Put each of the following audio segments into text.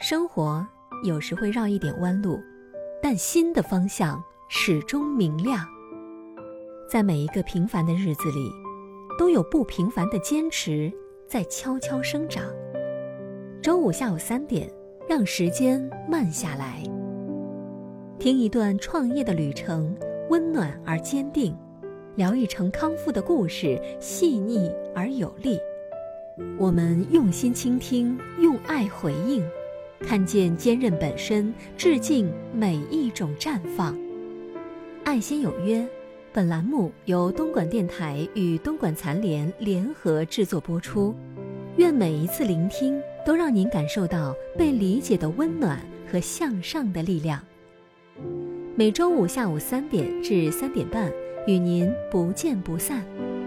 生活有时会绕一点弯路，但心的方向始终明亮。在每一个平凡的日子里，都有不平凡的坚持在悄悄生长。周五下午3点，让时间慢下来，听一段创业的旅程，温暖而坚定；聊一程康复的故事，细腻而有力。我们用心倾听，用爱回应，看见坚韧本身，致敬每一种绽放。爱心有约，本栏目由东莞电台与东莞残联联合制作播出。愿每一次聆听都让您感受到被理解的温暖和向上的力量。每周五下午3点至3点半，与您不见不散。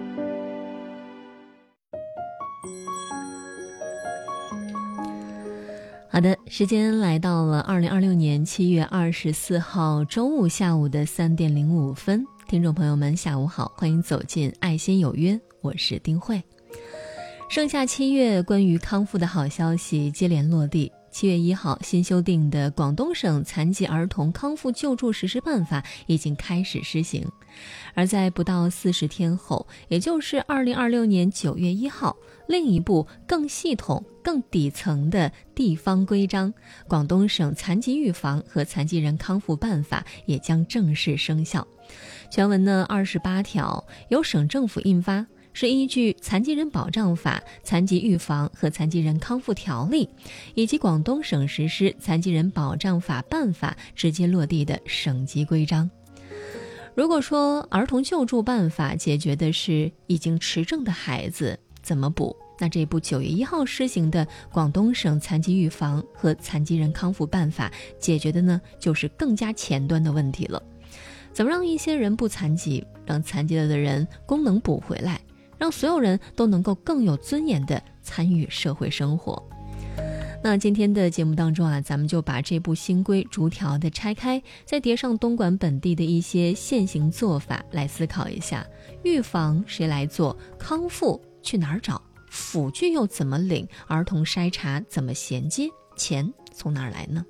好的，时间来到了2026年7月24号周五下午的3点05分。听众朋友们下午好，欢迎走进爱心有约，我是丁慧。盛夏7月，关于康复的好消息接连落地。7月1号，新修订的广东省残疾儿童康复救助实施办法已经开始施行。而在不到40天后，也就是2026年9月1号，另一部更系统、更底层的地方规章《广东省残疾预防和残疾人康复办法》也将正式生效。全文呢28条，由省政府印发，是依据《残疾人保障法》、《残疾预防和残疾人康复条例》以及广东省实施《残疾人保障法》办法直接落地的省级规章。如果说儿童救助办法解决的是已经持证的孩子怎么补，那这部9月1号施行的广东省残疾预防和残疾人康复办法解决的呢，就是更加前端的问题了。怎么让一些人不残疾，让残疾了的人功能补回来，让所有人都能够更有尊严地参与社会生活。那今天的节目当中咱们就把这部新规逐条的拆开，再叠上东莞本地的一些现行做法，来思考一下：预防谁来做？康复去哪儿找？辅具又怎么领？儿童筛查怎么衔接？钱从哪儿来呢？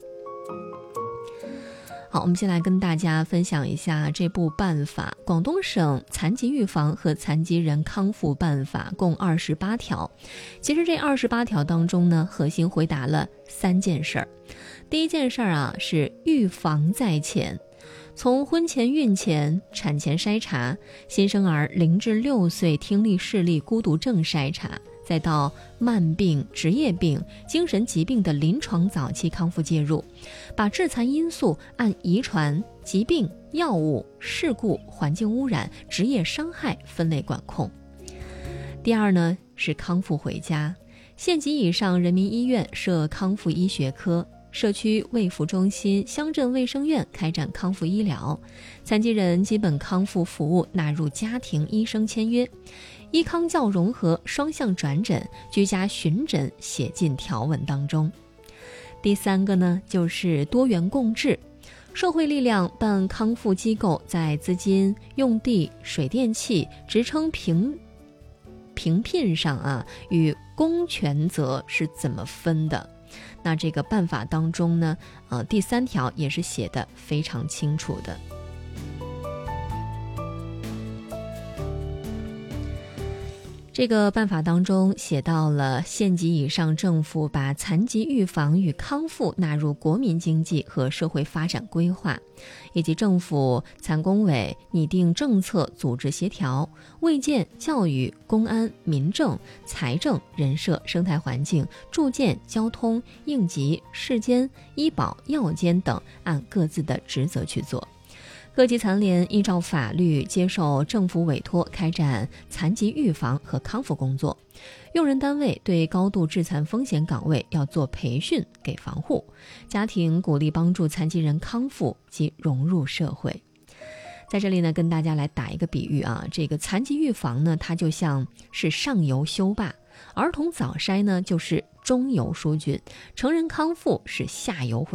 好，我们先来跟大家分享一下这部办法。广东省残疾预防和残疾人康复办法共28条。其实这28条当中呢，核心回答了3件事儿。第一件事儿是预防在前。从婚前、孕前、产前筛查，新生儿0至6岁听力视力孤独症筛查，再到慢病、职业病、精神疾病的临床早期康复介入，把致残因素按遗传、疾病、药物、事故、环境污染、职业伤害分类管控。第二呢，是康复回家，县级以上人民医院设康复医学科，社区卫复中心、乡镇卫生院开展康复医疗，残疾人基本康复服务纳入家庭医生签约，医康教融合、双向转诊、居家巡诊写进条文当中。第3个呢，就是多元共治，社会力量办康复机构在资金、用地、水电气、职称评聘上与公权责是怎么分的？那这个办法当中呢，第3条也是写得非常清楚的。这个办法当中写到了县级以上政府把残疾预防与康复纳入国民经济和社会发展规划，以及政府残工委拟定政策组织协调，卫健、教育、公安、民政、财政、人社、生态环境、住建、交通、应急、市监、医保、药监等按各自的职责去做。各级残联依照法律接受政府委托开展残疾预防和康复工作，用人单位对高度致残风险岗位要做培训给防护，家庭鼓励帮助残疾人康复及融入社会。在这里呢，跟大家来打一个比喻这个残疾预防呢，它就像是上游修坝，儿童早筛呢就是中游疏浚，成人康复是下游